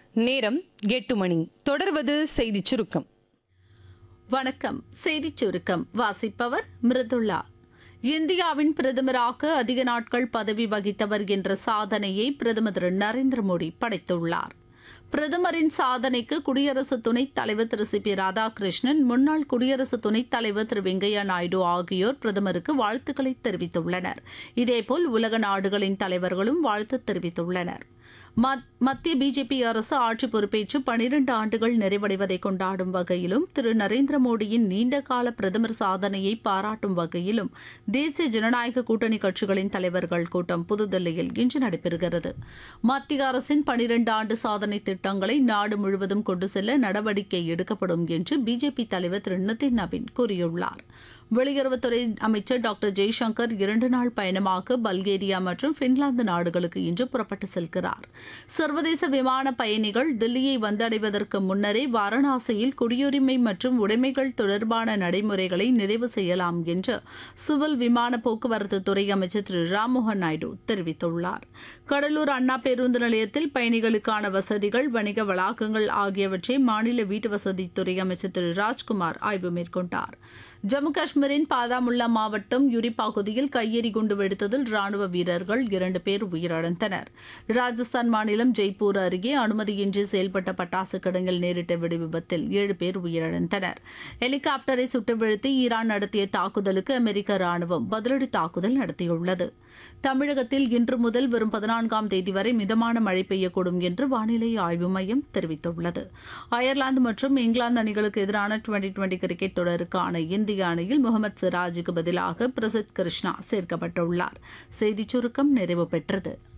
நேரம் 8 மணி. தொடர்வது செய்திச் சுருக்கம். வணக்கம். செய்திச் சுருக்கம் வாசிப்பவர் மிருதுளா. இந்தியாவின் பிரதமராக அதிக நாட்கள் பதவி வகித்தவர் என்ற சாதனையை பிரதமர் திரு நரேந்திர மோடி படைத்துள்ளார். பிரதமரின் சாதனைக்கு குடியரசு துணைத் தலைவர் திரு சி பி ராதாகிருஷ்ணன், முன்னாள் குடியரசு துணைத் தலைவர் திரு வெங்கையா நாயுடு ஆகியோர் பிரதமருக்கு வாழ்த்துக்களை தெரிவித்துள்ளனர். இதேபோல் உலக நாடுகளின் தலைவர்களும் வாழ்த்து தெரிவித்துள்ளனர். மத்திய பிஜேபி அரசு ஆட்சி பொறுப்பேற்று 12 ஆண்டுகள் நிறைவடைவதை கொண்டாடும் வகையிலும் திரு நரேந்திர மோடியின் நீண்டகால பிரதமர் சாதனையை பாராட்டும் வகையிலும் தேசிய ஜனநாயக கூட்டணி கட்சிகளின் தலைவர்கள் கூட்டம் புதுதில்லியில் இன்று நடைபெறுகிறது. மத்திய அரசின் 12 ஆண்டு சாதனை திட்டங்களை நாடு முழுவதும் கொண்டு செல்ல நடவடிக்கை எடுக்கப்படும் என்று பிஜேபி தலைவர் திரு நிதின் நவீன் கூறியுள்ளார். வெளியுறவுத்துறை அமைச்சர் டாக்டர் ஜெய்சங்கர் 2 நாள் பயணமாக பல்கேரியா மற்றும் பின்லாந்து நாடுகளுக்கு இன்று புறப்பட்டு செல்கிறார். சர்வதேச விமான பயணிகள் தில்லியை வந்தடைவதற்கு முன்னரே வாரணாசியில் குடியுரிமை மற்றும் உடைமைகள் தொடர்பான நடைமுறைகளை நிறைவு செய்யலாம் என்று சிவில் விமான போக்குவரத்து துறை அமைச்சர் திரு ராம்மோகன் நாயுடு தெரிவித்துள்ளார். கடலூர் அண்ணா பேருந்து நிலையத்தில் பயணிகளுக்கான வசதிகள், வணிக வளாகங்கள் ஆகியவற்றை மாநில வீட்டு வசதித்துறை அமைச்சர் திரு ராஜ்குமார் ஆய்வு மேற்கொண்டார். ஜம்மு காஷ்மீரின் பாராமுல்லா மாவட்டம் யுரி பகுதியில் கையெறி குண்டு வெடித்ததில் ராணுவ வீரர்கள் 2 பேர் உயிரிழந்தனர். ராஜஸ்தான் மாநிலம் ஜெய்ப்பூர் அருகே அனுமதியின்றி செயல்பட்ட பட்டாசு கிடங்கில் நேரிட்ட வெடிவிபத்தில் 7 பேர் உயிரிழந்தனர். ஹெலிகாப்டரை சுட்டு வீழ்த்தி ஈரான் நடத்திய தாக்குதலுக்கு அமெரிக்க ராணுவம் பதிலடி தாக்குதல் நடத்தியுள்ளது. தமிழகத்தில் இன்று முதல் வரும் 14ஆம் தேதி வரை மிதமான மழை பெய்யக்கூடும் என்று வானிலை ஆய்வு மையம் தெரிவித்துள்ளது. அயர்லாந்து மற்றும் இங்கிலாந்து அணிகளுக்கு எதிரான 2020 கிரிக்கெட் தொடருக்கான இந்திய அணியில் முகமது சிராஜுக்கு பதிலாக பிரசித் கிருஷ்ணா சேர்க்கப்பட்டுள்ளார். செய்திச் சுருக்கம் நிறைவு பெற்றது.